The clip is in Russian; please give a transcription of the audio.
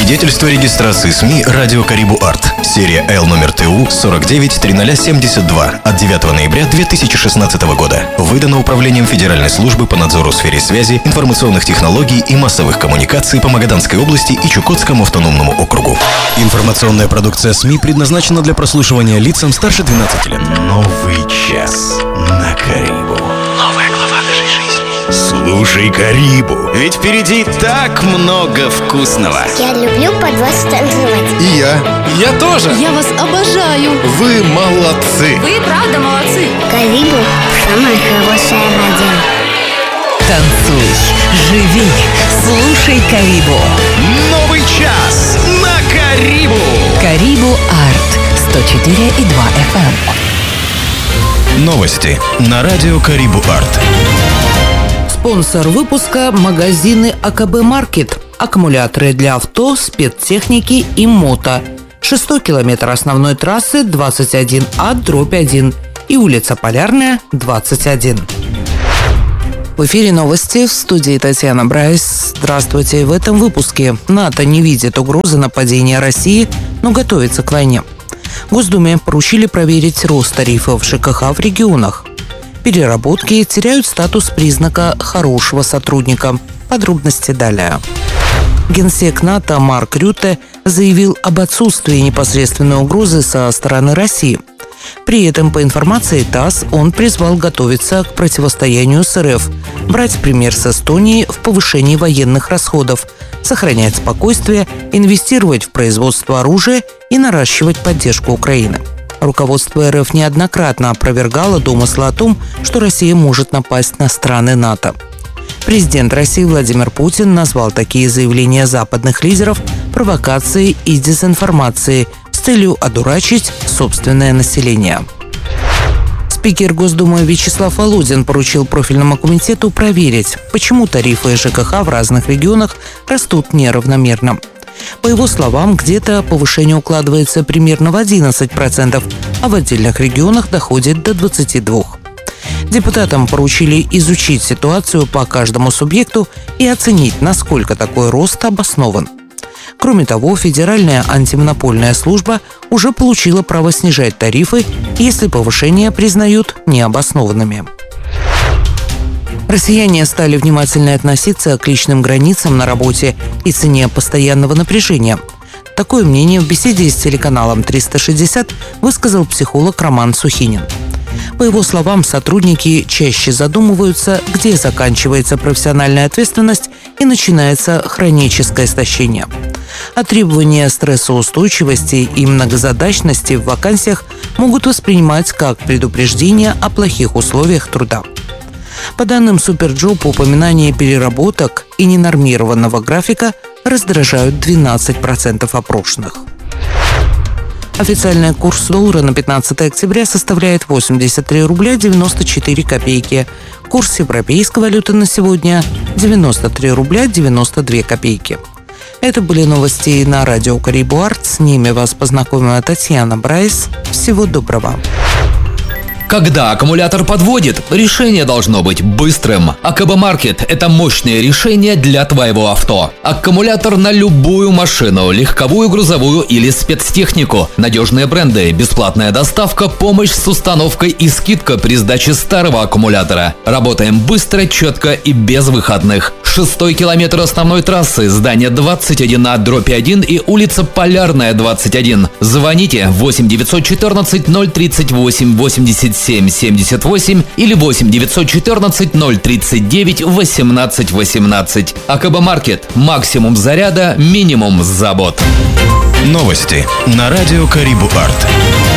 Свидетельство регистрации СМИ «Радио Карибу Арт». Серия Л номер ТУ 493072 от 9 ноября 2016 года. Выдано Управлением Федеральной службы по надзору в сфере связи, информационных технологий и массовых коммуникаций по Магаданской области и Чукотскому автономному округу. Информационная продукция СМИ предназначена для прослушивания лицам старше 12 лет. Новый час на Карибу. Новая глава нашей жизни. Слушай Карибу, ведь впереди так много вкусного. Я люблю под вас танцевать. И я тоже. Я вас обожаю. Вы молодцы. Вы правда молодцы. Карибу – самая хорошая радио. Танцуй, живи, слушай Карибу. Новый час на Карибу. Карибу Арт 104,2 FM. Новости на радио Карибу Арт. Спонсор выпуска – магазины АКБ Маркет. Аккумуляторы для авто, спецтехники и мото. 6 километр основной трассы 21А/1 и улица Полярная, 21. В эфире новости, в студии Татьяна Брайс. Здравствуйте. В этом выпуске НАТО не видит угрозы нападения России, но готовится к войне. Госдуме поручили проверить рост тарифов ЖКХ в регионах. Переработки теряют статус признака хорошего сотрудника. Подробности далее. Генсек НАТО Марк Рютте заявил об отсутствии непосредственной угрозы со стороны России. При этом, по информации ТАСС, он призвал готовиться к противостоянию с РФ, брать пример с Эстонии в повышении военных расходов, сохранять спокойствие, инвестировать в производство оружия и наращивать поддержку Украины. Руководство РФ неоднократно опровергало домыслы о том, что Россия может напасть на страны НАТО. Президент России Владимир Путин назвал такие заявления западных лидеров провокацией и дезинформацией с целью одурачить собственное население. Спикер Госдумы Вячеслав Володин поручил профильному комитету проверить, почему тарифы ЖКХ в разных регионах растут неравномерно. По его словам, где-то повышение укладывается примерно в 11%, а в отдельных регионах доходит до 22%. Депутатам поручили изучить ситуацию по каждому субъекту и оценить, насколько такой рост обоснован. Кроме того, Федеральная антимонопольная служба уже получила право снижать тарифы, если повышения признают необоснованными. Россияне стали внимательно относиться к личным границам на работе и цене постоянного напряжения. Такое мнение в беседе с телеканалом 360 высказал психолог Роман Сухинин. По его словам, сотрудники чаще задумываются, где заканчивается профессиональная ответственность и начинается хроническое истощение. А требования стрессоустойчивости и многозадачности в вакансиях могут воспринимать как предупреждение о плохих условиях труда. По данным Суперджоп, упоминание переработок и ненормированного графика раздражают 12% опрошенных. Официальный курс доллара на 15 октября составляет 83 рубля 94 копейки. Курс европейской валюты на сегодня – 93 рубля 92 копейки. Это были новости на радио Карибу Арт. С ними вас познакомила Татьяна Брайс. Всего доброго. Когда аккумулятор подводит, решение должно быть быстрым. АКБ Маркет – это мощное решение для твоего авто. Аккумулятор на любую машину, легковую, грузовую или спецтехнику. Надежные бренды, бесплатная доставка, помощь с установкой и скидка при сдаче старого аккумулятора. Работаем быстро, четко и без выходных. 6 километр основной трассы, здание 21А/1 и улица Полярная, 21. Звоните 8 914 038 87 78 или 8 914 039 18 18. АКБ Маркет. Максимум заряда, минимум забот. Новости на радио Карибу Арт.